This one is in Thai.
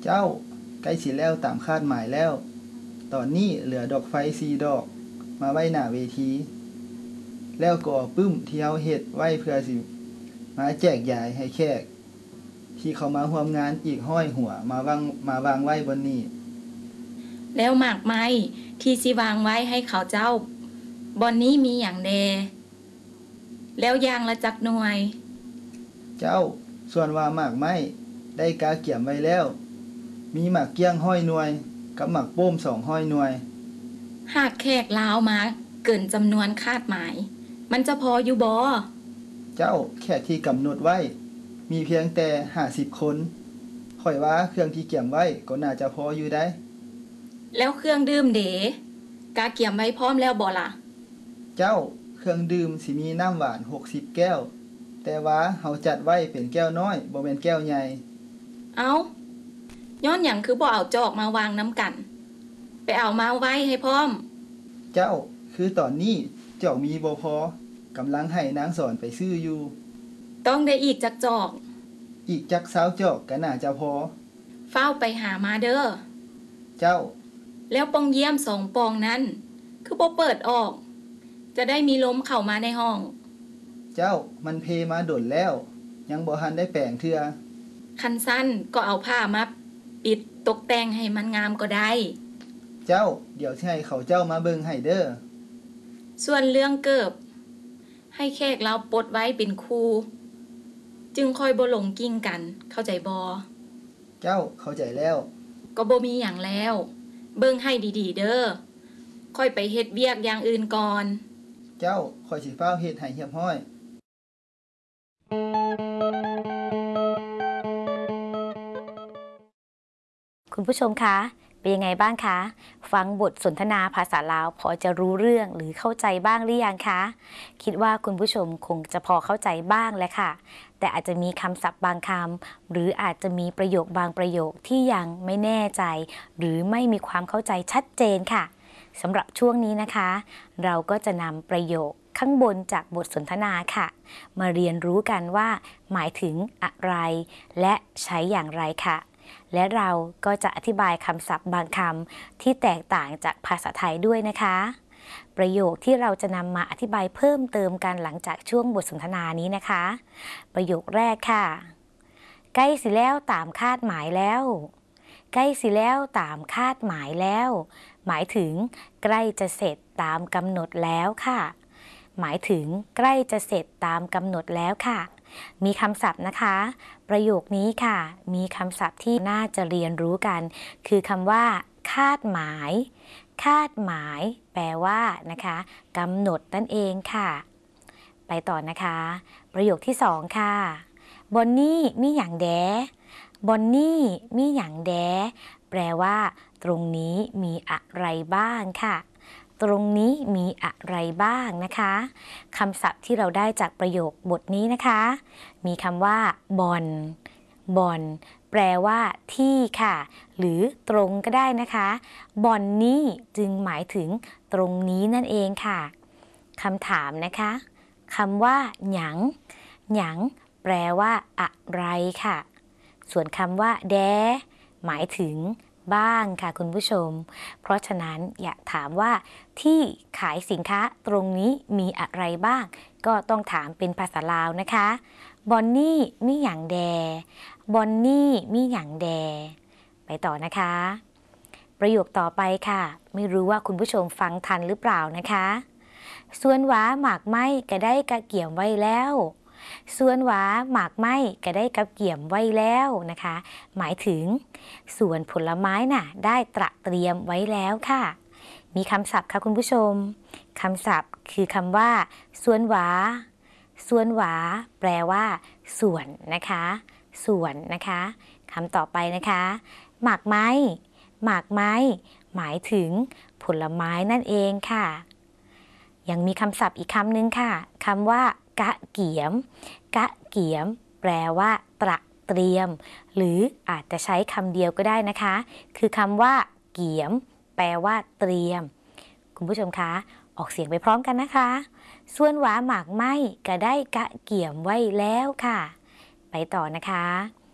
เจ้าใกล้สิแล้วตามคาดหมายแล้วตอนนี้เหลือดอกไฟ4ดอกมาไว้หน้าเวทีแล้วก็ปึ้มที่เฮาเฮ็ดไว้เพื่อสิมาแจกจ่ายให้แขกที่เขามาร่วมงานอีก100หัวมาวางไว้บนนี้แล้วหมากไม้ที่สิวางไว้ให้เขาเจ้าบอนนี้มีอย่างแดแล้วยางละจักหน่วยเจ้าส่วนว่าหมากไม้ได้กาเกี่ยมไว้แล้วมีหมากเกี้ยง100หน่วยกับหมากโป้ม200หน่วยหากแขกลาวมาเกินจำนวนคาดหมายมันจะพออยู่บ่เจ้าแขกที่กำหนดไว้มีเพียงแต่50คนค่อยว่าเครื่องที่เกี่ยมไว้ก็น่าจะพออยู่ได้แล้วเครื่องดื่มเด๋กาเกี่ยมไว้พร้อมแล้วบ่ล่ะเจ้าเครื่องดื่มสิมีน้ำหวาน60แก้วแต่ว่าเฮาจัดไว้เป็นแก้วน้อยบ่แม่นแก้วใหญ่เอาย้อนหยังคือบ่เอาจอกมาวางน้ำกันไปเอามาไว้ให้พร้อมเจ้าคือตอนนี้เจ้ามีบ่พอกำลังให้นางสอนไปซื้ออยู่ต้องได้อีกจักจอกอีกจัก20จอกก็น่าจะพอเฝ้าไปหามาเด้อเจ้าแล้วปองเยี่ยม2ปองนั้นคือบ่เปิดออกจะได้มีลมเข้ามาในห้องเจ้ามันเพมาดนแล้วยังบ่ทันได้แปลงเทื่อคันสั้นก็เอาผ้ามาปิดตกแต่งให้มันงามก็ได้เจ้าเดี๋ยวสิให้เขาเจ้ามาเบิ่งให้เด้อส่วนเรื่องเกิบให้แขกเราปลดไว้เป็นคู่จึงค่อยบ่หลงกิ้งกันเข้าใจบ่เจ้าเข้าใจแล้วก็บ่มีหยังแล้วเบิ่งให้ดีๆเด้อค่อยไปเฮ็ดเวียกอย่างอื่นก่อนเจ้าค่อยสิฟ้าวเฮ็ดให้เรียบร้อยคุณผู้ชมคะเป็นยังไงบ้างคะฟังบทสนทนาภาษาลาวพอจะรู้เรื่องหรือเข้าใจบ้างหรือยังคะคิดว่าคุณผู้ชมคงจะพอเข้าใจบ้างแหละค่ะแต่อาจจะมีคำศัพท์บางคำหรืออาจจะมีประโยคบางประโยคที่ยังไม่แน่ใจหรือไม่มีความเข้าใจชัดเจนค่ะสำหรับช่วงนี้นะคะเราก็จะนำประโยคข้างบนจากบทสนทนาค่ะมาเรียนรู้กันว่าหมายถึงอะไรและใช้อย่างไรค่ะและเราก็จะอธิบายคำศัพท์บางคำที่แตกต่างจากภาษาไทยด้วยนะคะประโยคที่เราจะนำมาอธิบายเพิ่มเติมกันหลังจากช่วงบทสนทนานี้นะคะประโยคแรกค่ะใกล้สิแล้วตามคาดหมายแล้วใกล้สิแล้วตามคาดหมายแล้วหมายถึงใกล้จะเสร็จตามกำหนดแล้วค่ะหมายถึงใกล้จะเสร็จตามกำหนดแล้วค่ะมีคำศัพท์นะคะประโยคนี้ค่ะมีคำศัพท์ที่น่าจะเรียนรู้กันคือคำว่าคาดหมายคาดหมายแปลว่านะคะกำหนดนั่นเองค่ะไปต่อนะคะประโยคที่2ค่ะบอนนี่มีหยังแดบอนนี่มีหยังแดแปลว่าตรงนี้มีอะไรบ้างค่ะตรงนี้มีอะไรบ้างนะคะคำศัพท์ที่เราได้จากประโยคบทนี้นะคะมีคำว่าบอนบอนแปลว่าที่ค่ะหรือตรงก็ได้นะคะบอนนี้จึงหมายถึงตรงนี้นั่นเองค่ะคำถามนะคะคำว่าหยังหยังแปลว่าอะไรค่ะส่วนคำว่าแดหมายถึงบ้างค่ะคุณผู้ชมเพราะฉะนั้นอยากถามว่าที่ขายสินค้าตรงนี้มีอะไรบ้างก็ต้องถามเป็นภาษาลาวนะคะบอนนี่มีหยังแดบอนนี่มีหยังแดไปต่อนะคะประโยคต่อไปค่ะไม่รู้ว่าคุณผู้ชมฟังทันหรือเปล่านะคะส่วนหวาหมากไม้ก็ได้กะเกี่ยมไว้แล้วส่วนหวาหมากไม้ก็ได้กับเกี่ยมไว้แล้วนะคะหมายถึงส่วนผลไม้น่ะได้ตระเตรียมไว้แล้วค่ะมีคำศัพท์ค่ะคุณผู้ชมคำศัพท์คือคำว่าส่วนหวาส่วนหวาแปลว่าส่วนนะคะส่วนนะคะคำต่อไปนะคะหมากไม้หมากไม้หมายถึงผลไม้นั่นเองค่ะยังมีคำศัพท์อีกคำหนึ่งค่ะคำว่ากะเกียมกะเกียมแปลว่าตระเตรียมหรืออาจจะใช้คำเดียวก็ได้นะคะคือคำว่าเกียมแปลว่าเตรียมคุณผู้ชมคะออกเสียงไปพร้อมกันนะคะส่วนหวาหมากไม้ก็ได้กะเกียมไว้แล้วค่ะไปต่อนะคะ